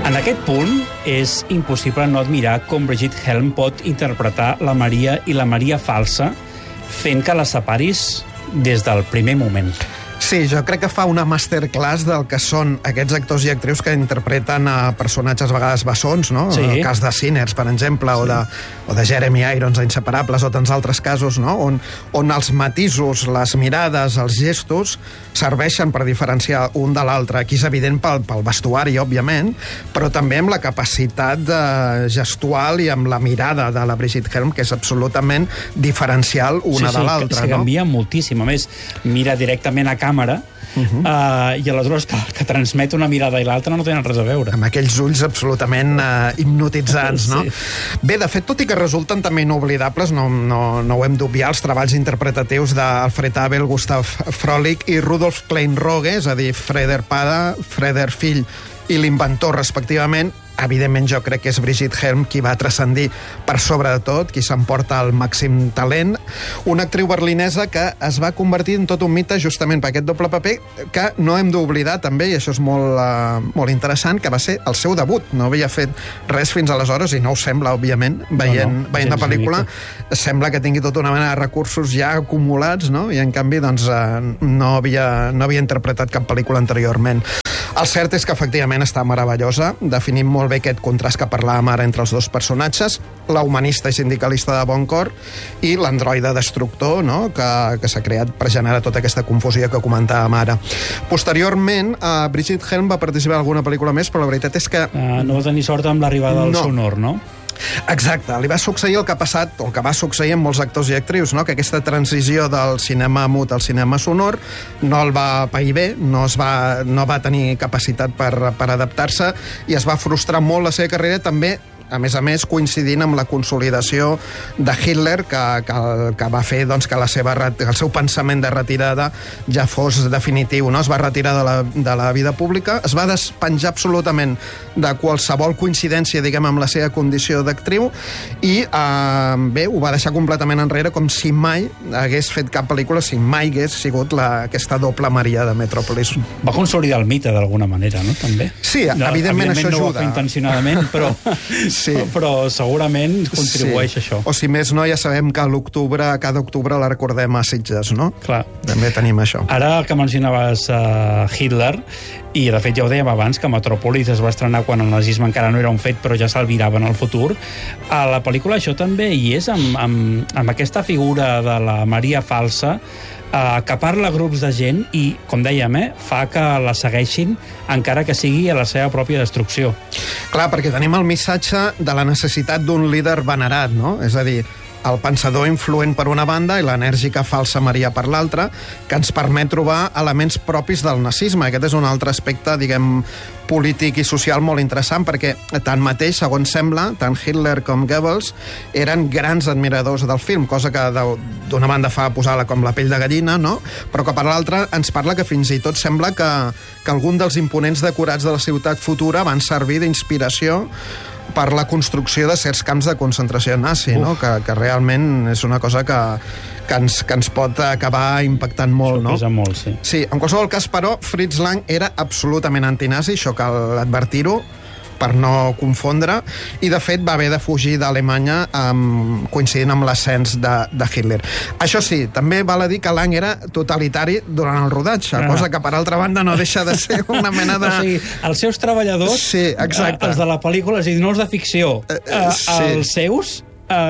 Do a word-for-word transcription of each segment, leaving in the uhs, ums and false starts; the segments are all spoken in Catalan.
En aquest punt és impossible no admirar com Brigitte Helm pot interpretar la Maria i la Maria falsa fent que la separis des del primer moment. Sí, jo crec que fa una masterclass del que són aquests actors i actrius que interpreten a personatges a vegades bessons, no? Sí. El cas de Sinners, per exemple, sí. o, de, o de Jeremy Irons a Inseparables, o tants altres casos, no? On, on els matisos, les mirades, els gestos serveixen per diferenciar un de l'altre. Aquí és evident pel, pel vestuari, òbviament, però també amb la capacitat de gestual i amb la mirada de la Brigitte Helm, que és absolutament diferencial una sí, de sí, l'altra. Se no? canvia moltíssim. A més, mira directament a càmera Uh -huh. uh, i aleshores que, que transmet una mirada i l'altra no tenen res a veure. Amb aquells ulls absolutament uh, hipnotitzants, no? Sí. Bé, de fet, tot i que resulten també inoblidables, no, no, no ho hem d'obviar, els treballs interpretatius d'Alfred Abel, Gustav Frolich i Rudolf Klein-Rogge, és a dir, Freder Pada, Freder fill i l'inventor, respectivament. Evidentment, jo crec que és Brigitte Helm qui va transcendir per sobre de tot, qui s'emporta el màxim talent. Una actriu berlinesa que es va convertir en tot un mite justament per aquest doble paper, que no hem d'oblidar també, i això és molt, uh, molt interessant, que va ser el seu debut. No havia fet res fins aleshores, i no ho sembla, òbviament, veient, no, no, veient la pel·lícula. Sembla que tingui tota una mena de recursos ja acumulats, no? I en canvi, doncs, uh, no, havia, no havia interpretat cap pel·lícula anteriorment. El cert és que, efectivament, està meravellosa. Definim molt bé aquest contrast que parlàvem ara entre els dos personatges, la humanista i sindicalista de bon cor i l'androide destructor, no? que, que s'ha creat per generar tota aquesta confusió que comentàvem ara. Posteriorment, uh, Brigitte Helm va participar en alguna pel·lícula més, però la veritat és que... Uh, no va tenir sort amb l'arribada del no. sonor, no? Exacte, li va succeir el que ha passat, o el que va succeir amb molts actors i actrius, no? Que aquesta transició del cinema mut al cinema sonor no el va pair bé, no, es va, no va tenir capacitat per, per adaptar-se i es va frustrar molt la seva carrera, també a més a més, coincidint amb la consolidació de Hitler, que, que, que va fer doncs, que la seva, el seu pensament de retirada ja fos definitiu. No? Es va retirar de la, de la vida pública, es va despenjar absolutament de qualsevol coincidència, diguem, amb la seva condició d'actriu, i eh, bé, ho va deixar completament enrere, com si mai hagués fet cap pel·lícula, si mai hagués sigut la, aquesta doble Maria de Metropolis. Va consolidar el mite, d'alguna manera, no? També. Sí, evidentment, evidentment això no ajuda. No ho va fer intencionadament, però... Sí. Però segurament contribueix sí. això. O si més no, ja sabem que l'octubre, cada octubre la recordem a Sitges, no? Clar. També tenim això. Ara que mencionaves uh, Hitler, i de fet ja ho dèiem abans, que Metropolis es va estrenar quan el nazisme encara no era un fet, però ja s'albirava en el futur, a la pel·lícula això també hi és, amb, amb, amb aquesta figura de la Maria falsa, Uh, que parla a grups de gent i, com dèiem, eh, fa que la segueixin encara que sigui a la seva pròpia destrucció. Clar, perquè tenim el missatge de la necessitat d'un líder venerat, no? És a dir, el pensador influent per una banda i l'enèrgica falsa Maria per l'altra, que ens permet trobar elements propis del nazisme. Aquest és un altre aspecte, diguem, polític i social molt interessant, perquè tanmateix, segons sembla, tant Hitler com Goebbels eren grans admiradors del film, cosa que d'una banda fa posar-la com la pell de gallina, no? Però que per l'altra ens parla que fins i tot sembla que, que algun dels imponents decorats de la ciutat futura van servir d'inspiració per la construcció de certs camps de concentració nazi, no? que, que realment és una cosa que, que, ens, que ens pot acabar impactant molt. Això pesa no? molt, sí. Sí, en qualsevol cas, però, Fritz Lang era absolutament antinazi, això cal advertir-ho, per no confondre, i de fet va haver de fugir d'Alemanya um, coincidint amb l'ascens de, de Hitler. Això sí, també val a dir que Lang era totalitari durant el rodatge, ah. cosa que per altra banda no deixa de ser una mena de... O sigui, els seus treballadors, sí, exacte. els de la pel·lícula, és a dir, no els de ficció, uh, uh, sí. els seus...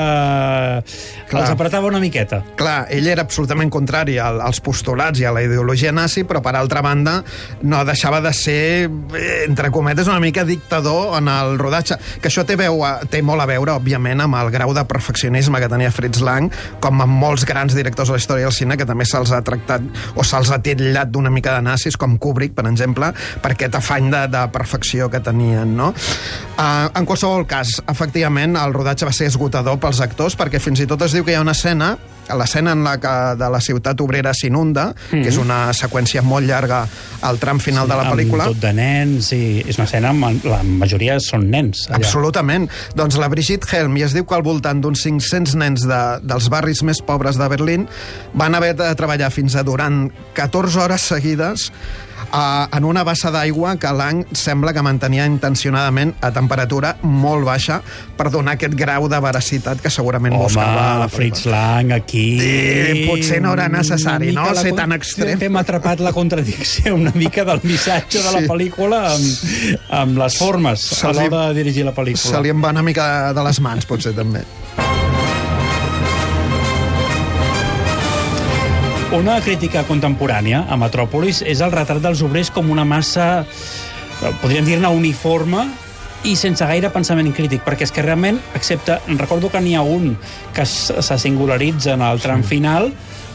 Uh, els apretava una miqueta. Clar, ell era absolutament contrari al, als postulats i a la ideologia nazi, però per altra banda no deixava de ser, entre cometes, una mica dictador en el rodatge, que això té, veu, té molt a veure, òbviament, amb el grau de perfeccionisme que tenia Fritz Lang, com amb molts grans directors de la història del cine, que també se'ls ha tractat o se'ls ha titllat d'una mica de nazis, com Kubrick, per exemple, per aquest afany de, de perfecció que tenien, no? Uh, en qualsevol cas, efectivament, el rodatge va ser esgotador pels actors, perquè fins i tot es diu que hi ha una escena, l'escena en la que de la ciutat obrera s'inunda, mm-hmm. que és una seqüència molt llarga al tram final sí, de la pel·lícula. Amb tot de nens, i és una escena amb la majoria són nens. Allà. Absolutament. Doncs la Brigitte Helm, i es diu que al voltant d'uns cinc-cents nens de, dels barris més pobres de Berlín van haver de treballar fins a durant catorze hores seguides uh, en una bassa d'aigua que Lang sembla que mantenia intencionadament a temperatura molt baixa per donar aquest grau de veracitat que segurament Home, buscava a la Fritz Lang, aquí... Sí, potser no era necessari, no?, ser tan extrem. Hem atrapat la contradicció una mica del missatge de la Sí. pel·lícula amb, amb les formes Se a li- l'hora de dirigir la pel·lícula. Se li en va una mica de les mans, potser, també. Una crítica contemporània a Metròpolis és el retrat dels obrers com una massa, podríem dir-ne, uniforme i sense gaire pensament crític, perquè és que realment, excepte, recordo que n'hi ha un que s- se singularitza en el tram final,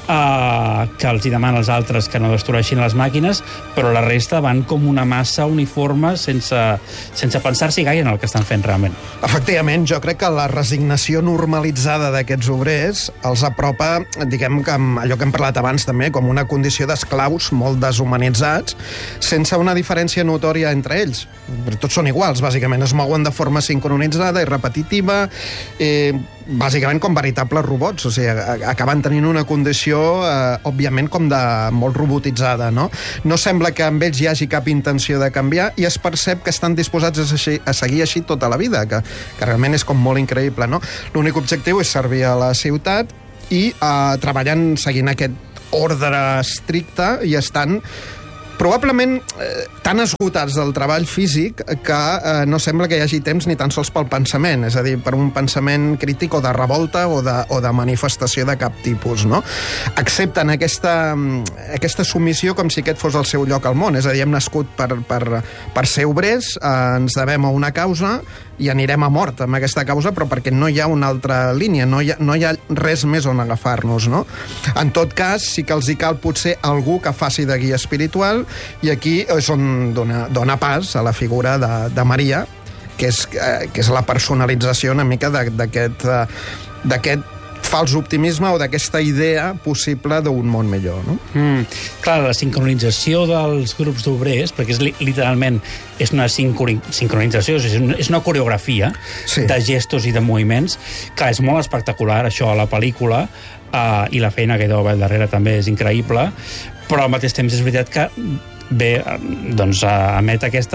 Uh, que els hi demana als altres que no destrueixin les màquines, però la resta van com una massa uniforme sense, sense pensar-s'hi gaire en el que estan fent realment. Efectivament, jo crec que la resignació normalitzada d'aquests obrers els apropa, diguem que amb allò que hem parlat abans també, com una condició d'esclaus molt deshumanitzats, sense una diferència notòria entre ells. Tots són iguals, bàsicament, es mouen de forma sincronitzada i repetitiva, eh, bàsicament com veritables robots, o sigui, acaben tenint una condició, eh, òbviament, com de molt robotitzada, no? No sembla que amb ells hi hagi cap intenció de canviar i es percep que estan disposats a, així, a seguir així tota la vida, que, que realment és com molt increïble, no? L'únic objectiu és servir a la ciutat i eh, treballant seguint aquest ordre estricte i estan probablement eh, tan esgotats del treball físic que eh, no sembla que hi hagi temps ni tan sols pel pensament, és a dir, per un pensament crític o de revolta o de, o de manifestació de cap tipus, no? Accepten aquesta, aquesta submissió com si aquest fos el seu lloc al món, és a dir, hem nascut per, per, per ser obrers, eh, ens devem a una causa i anirem a mort amb aquesta causa, però perquè no hi ha una altra línia, no hi ha, no hi ha res més on agafar-nos, no? En tot cas, sí que els hi cal potser algú que faci de guia espiritual, i aquí és on dona, dona pas a la figura de, de Maria, que és, eh, que és la personalització una mica d'aquest eh, d'aquest fals optimisme o d'aquesta idea possible d'un món millor, no? Mm, clar, la sincronització dels grups d'obrers, perquè és li, literalment és una sincroni, sincronització, és una, és una coreografia Sí. de gestos i de moviments, clar, és molt espectacular això a la pel·lícula, uh, i la feina que hi deu haver al darrere també és increïble, però al mateix temps és veritat que bé, doncs emet aquesta,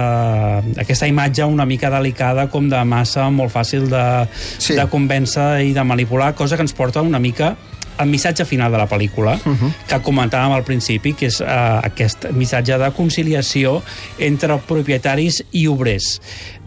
aquesta imatge una mica delicada com de massa molt fàcil de, Sí. de convèncer i de manipular, cosa que ens porta una mica al missatge final de la pel·lícula, uh-huh. que comentàvem al principi, que és uh, aquest missatge de conciliació entre propietaris i obrers,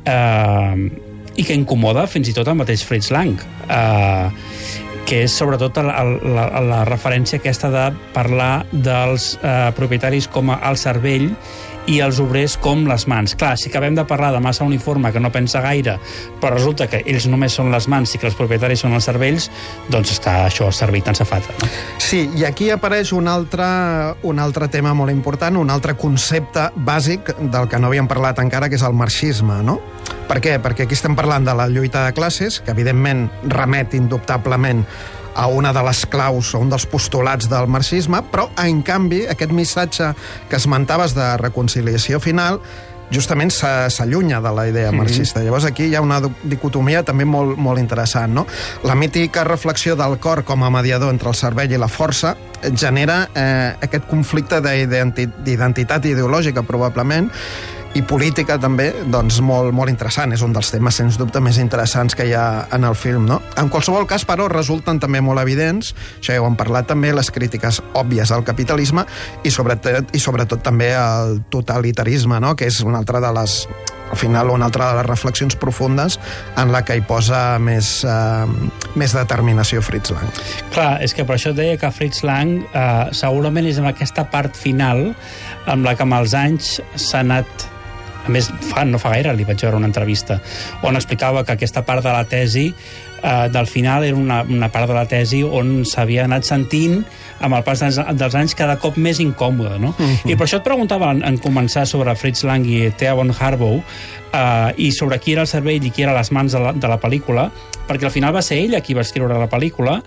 uh, i que incomoda fins i tot el mateix Fritz Lang, uh, que és sobretot la, la, la referència aquesta de parlar dels eh, propietaris com a el cervell i els obrers com les mans. Clar, si acabem de parlar de massa uniforme que no pensa gaire, però resulta que ells només són les mans i que els propietaris són els cervells, doncs està això servit en safata. No? Sí, i aquí apareix un altre, un altre tema molt important, un altre concepte bàsic del que no havíem parlat encara, que és el marxisme, no? Per què? Perquè aquí estem parlant de la lluita de classes, que evidentment remet indubtablement a una de les claus o un dels postulats del marxisme, però, en canvi, aquest missatge que esmentaves de reconciliació final justament s'allunya de la idea marxista. Mm-hmm. Llavors aquí hi ha una dicotomia també molt, molt interessant, no? La mítica reflexió del cor com a mediador entre el cervell i la força genera eh, aquest conflicte d'identitat ideològica, probablement, i política també, doncs molt, molt interessant. És un dels temes, sens dubte, més interessants que hi ha en el film, no? En qualsevol cas, però, resulten també molt evidents, això ja ho hem parlat també, les crítiques òbvies al capitalisme i sobretot, i sobretot també al totalitarisme, no? Que és una altra de les al final una altra de les reflexions profundes en la que hi posa més, eh, més determinació Fritz Lang. Clar, és que per això et deia que Fritz Lang eh, segurament és en aquesta part final amb la que amb els anys s'ha anat. A més, fa, no fa gaire li vaig veure una entrevista on explicava que aquesta part de la tesi eh, del final era una, una part de la tesi on s'havia anat sentint amb el pas dels, dels anys cada cop més incòmode, no? Uh-huh. I per això et preguntava en, en començar sobre Fritz Lang i Thea von Harbou eh, i sobre qui era el cervell i qui era les mans de la, de la pel·lícula, perquè al final va ser ella qui va escriure la pel·lícula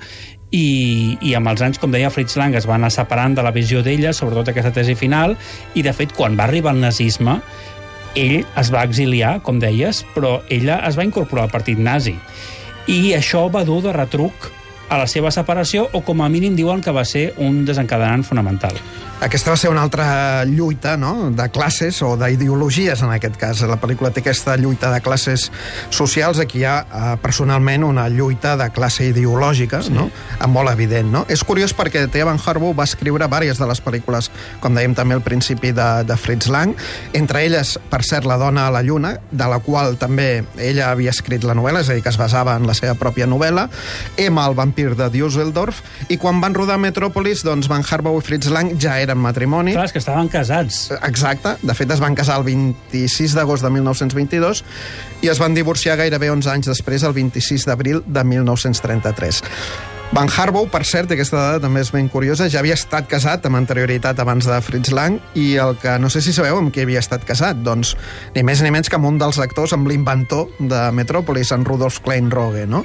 i, i amb els anys, com deia Fritz Lang, es va anar separant de la visió d'ella, sobretot aquesta tesi final, i de fet quan va arribar el nazisme ell es va exiliar, com deies, però ella es va incorporar al partit nazi. I això va dur de retruc a la seva separació, o com a mínim diuen que va ser un desencadenant fonamental. Aquesta va ser una altra lluita, no?, de classes o d'ideologies, en aquest cas. La pel·lícula té aquesta lluita de classes socials. Aquí hi ha, eh, personalment, una lluita de classe ideològica, sí, no?, molt evident, no? És curiós perquè Thea Van Harbou va escriure diverses de les pel·lícules, com dèiem també al principi, de, de Fritz Lang, entre elles, per cert, La dona a la lluna, de la qual també ella havia escrit la novel·la, és a dir, que es basava en la seva pròpia novel·la, Emma, el vampir de Düsseldorf, i quan van rodar Metròpolis, doncs Van Harbou i Fritz Lang ja eren en matrimoni. Clar, és que estaven casats. Exacte. De fet, es van casar el vint-i-sis d'agost de mil nou-cents vint-i-dos i es van divorciar gairebé onze anys després, el vint-i-sis d'abril de mil nou-cents trenta-tres. Van Harbou, per cert, aquesta dada també és ben curiosa, ja havia estat casat amb anterioritat abans de Fritz Lang, i el que no sé si sabeu amb qui havia estat casat, doncs ni més ni menys que amb un dels actors, amb l'inventor de Metròpolis, en Rudolf Klein-Rogge, no?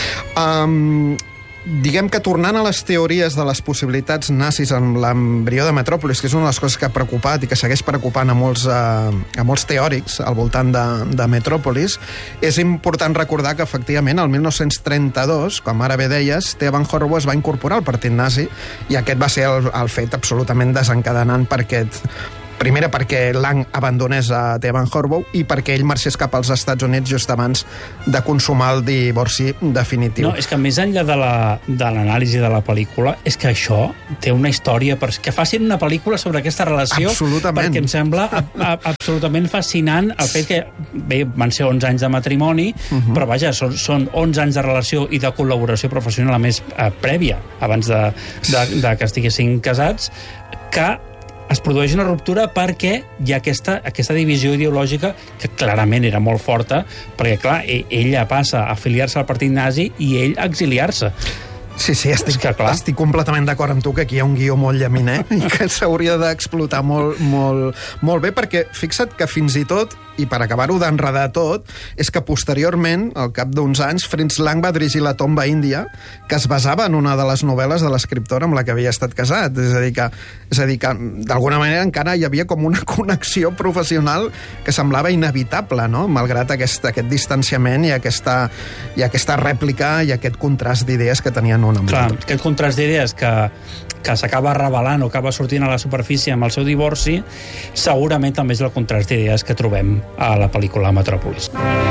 Um, Diguem que tornant a les teories de les possibilitats nazis en l'embrió de Metròpolis, que és una de les coses que ha preocupat i que segueix preocupant a molts, a, a molts teòrics al voltant de, de Metròpolis, és important recordar que, efectivament, el mil nou-cents trenta-dos, com ara bé deies, Thea Van Harbou es va incorporar al partit nazi, i aquest va ser el, el fet absolutament desencadenant per aquest... Primera, perquè Lang abandonés a Thea Van Harbou, i perquè ell marxés cap als Estats Units just abans de consumar el divorci definitiu. No, és que més enllà de la, de l'anàlisi de la pel·lícula, és que això té una història, per, que facin una pel·lícula sobre aquesta relació, perquè em sembla a, a, absolutament fascinant el fet que, bé, van ser onze anys de matrimoni, uh-huh. però vaja, són, són onze anys de relació i de col·laboració professional, a més, eh, prèvia, abans de, de, de que estiguessin casats, que es produeix una ruptura perquè hi ha aquesta, aquesta divisió ideològica que clarament era molt forta, perquè, clar, ella passa a afiliar-se al partit nazi i ell a exiliar-se. Sí, sí, estic, que, estic completament d'acord amb tu que aquí hi ha un guió molt llaminer i que s'hauria d'explotar molt, molt, molt bé, perquè fixa't que fins i tot, i per acabar-ho d'enredar tot, és que posteriorment, al cap d'uns anys, Fritz Lang va dirigir La tomba índia, que es basava en una de les novel·les de l'escriptora amb la que havia estat casat. És a dir, que, és a dir que d'alguna manera encara hi havia com una connexió professional que semblava inevitable, no?, malgrat aquest, aquest distanciament i aquesta, i aquesta rèplica i aquest contrast d'idees que tenien una amb l'altra. Clar, aquest contrast d'idees que, que s'acaba revelant o acaba sortint a la superfície amb el seu divorci, segurament també és el contrast d'idees que trobem a la pel·lícula Metròpolis.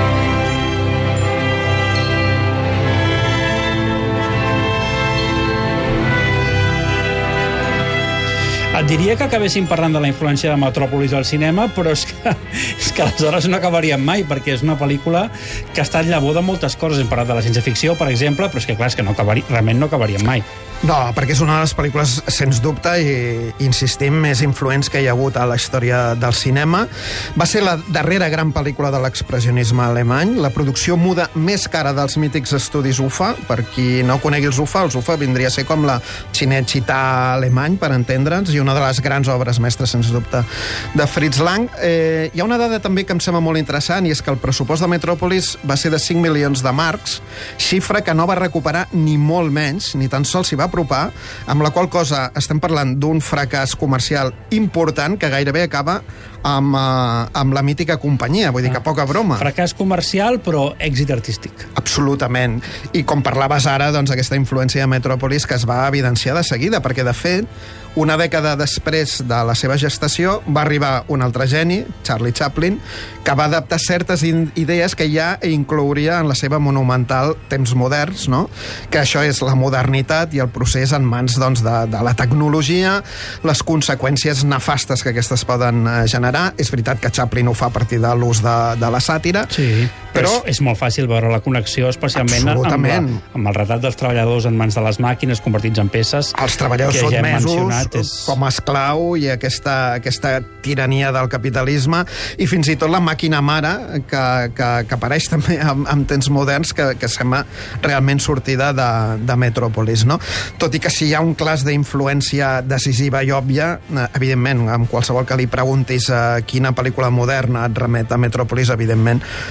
Et diria que acabéssim parlant de la influència de Metròpolis al cinema, però és que, és que aleshores no acabaríem mai, perquè és una pel·lícula que ha estat llavor de moltes coses. Hem parlat de la ciència-ficció, per exemple, però és que, clar, és que no acabaria, realment no acabaríem mai. No, perquè és una de les pel·lícules, sens dubte, i insistim, més influents que hi ha hagut a la història del cinema. Va ser la darrera gran pel·lícula de l'expressionisme alemany, la producció muda més cara dels mítics estudis U F A. Per qui no conegui els U F A, els U F A vindria a ser com la Cinecittà alemany, per entendre'ns, i una de les grans obres mestres, sens dubte, de Fritz Lang. Eh, hi ha una dada també que em sembla molt interessant, i és que el pressupost de Metròpolis va ser de cinc milions de marcs, xifra que no va recuperar ni molt menys, ni tan sols s'hi va apropar, amb la qual cosa estem parlant d'un fracàs comercial important que gairebé acaba amb, uh, amb la mítica companyia, vull dir que poca broma. Fracàs comercial, però èxit artístic. Absolutament. I com parlaves ara, doncs aquesta influència de Metròpolis que es va evidenciar de seguida, perquè de fet, una dècada després de la seva gestació va arribar un altre geni, Charlie Chaplin, que va adaptar certes idees que ja inclouria en la seva monumental Temps moderns, no?, que això és la modernitat i el procés en mans, doncs, de, de la tecnologia, les conseqüències nefastes que aquestes poden generar. És veritat que Chaplin ho fa a partir de l'ús de, de la sàtira, sí, però, però és, és molt fàcil veure la connexió, especialment amb, la, amb el retrat dels treballadors en mans de les màquines convertits en peces. Els treballadors sotmesos, ja és... com a esclau, i aquesta, aquesta tirania del capitalisme, i fins i tot la màquina mare que, que, que apareix també en, en temps moderns, que, que sembla realment sortida de, de Metròpolis, no? Tot i que si hi ha un clars d'influència decisiva i òbvia, evidentment, amb qualsevol que li preguntis a quina pel·lícula moderna et remet a Metròpolis, evidentment, eh,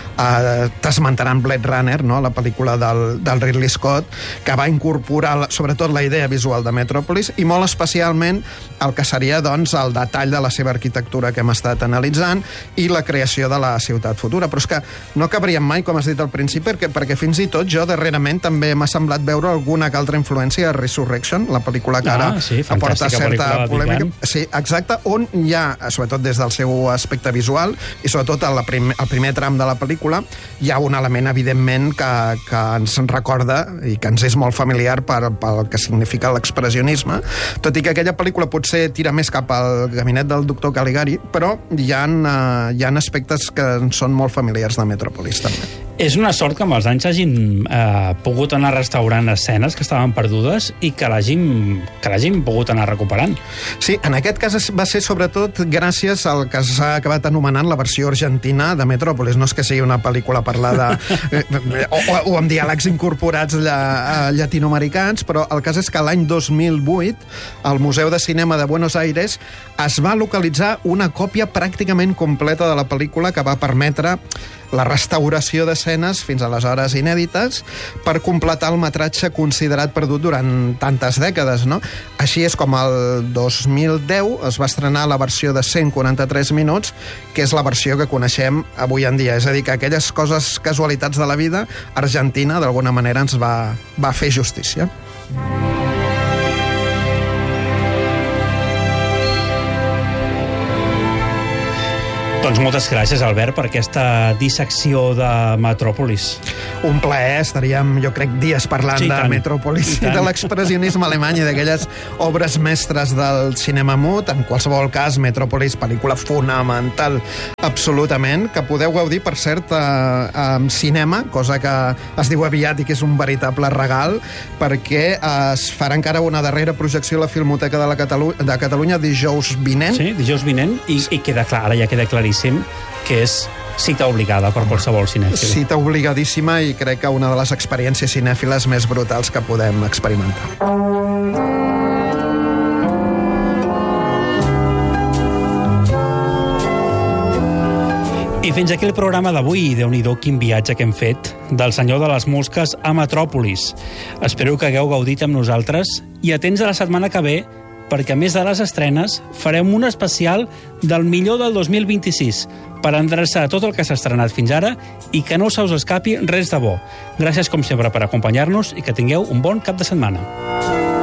eh, t'esmentaran Blade Runner, no? La pel·lícula del, del Ridley Scott, que va incorporar la, sobretot la idea visual de Metropolis i molt especialment el que seria doncs, el detall de la seva arquitectura que hem estat analitzant i la creació de la ciutat futura. Però és que no acabaríem mai, com has dit al principi, perquè, perquè fins i tot jo darrerament també m'ha semblat veure alguna que altra influència a Resurrection, la pel·lícula que ara ah, sí, aporta certa polèmica. Picant. Sí, exacte, on hi ha, sobretot des del seu aspecte visual i sobretot al prim, el primer tram de la pel·lícula, hi ha un element, evidentment, que, que ens recorda i que ens és molt familiar per, pel que significa l'expressionisme, tot i que aquella pel·lícula potser tira més cap al gabinet del doctor Caligari, però hi ha, uh, hi ha aspectes que són molt familiars de Metropolis, també. És una sort que amb els anys hagin eh, pogut anar restaurant escenes que estaven perdudes i que l'hagin que l'hagin pogut anar recuperant. Sí, en aquest cas va ser sobretot gràcies al que s'ha acabat anomenant la versió argentina de Metropolis. No és que sigui una pel·lícula parlada o, o, o amb diàlegs incorporats lla, llatinoamericans, però el cas és que l'any dos mil vuit al Museu de Cinema de Buenos Aires es va localitzar una còpia pràcticament completa de la pel·lícula que va permetre la restauració d'escenes fins aleshores inèdites per completar el metratge considerat perdut durant tantes dècades, no? Així és com el dos mil deu es va estrenar la versió de cent quaranta-tres minuts, que és la versió que coneixem avui en dia. És a dir, que aquelles coses, casualitats de la vida, Argentina, d'alguna manera, ens va, va fer justícia. Doncs moltes gràcies, Albert, per aquesta dissecció de Metròpolis. Un plaer, estaríem, jo crec, dies parlant sí, de Metròpolis i, i de l'expressionisme alemany i d'aquelles obres mestres del cinema mut. En qualsevol cas, Metròpolis, pel·lícula fonamental, absolutament, que podeu gaudir, per cert, amb cinema, cosa que es diu aviat i que és un veritable regal, perquè es farà encara una darrera projecció a la Filmoteca de, la Catalu de Catalunya dijous vinent. Sí, dijous vinent, i, i queda clar, ara ja queda claríssim que és cita obligada per qualsevol cinèfil. Cita obligadíssima i crec que una de les experiències cinèfiles més brutals que podem experimentar. I fins aquí el programa d'avui. Déu-n'hi-do quin viatge que hem fet del Senyor de les Mosques a Metròpolis. Espero que hagueu gaudit amb nosaltres i atents a la setmana que ve, perquè a més de les estrenes farem un especial del millor del dos mil vint-i-sis per endreçar tot el que s'ha estrenat fins ara i que no se us escapi res de bo. Gràcies com sempre per acompanyar-nos i que tingueu un bon cap de setmana.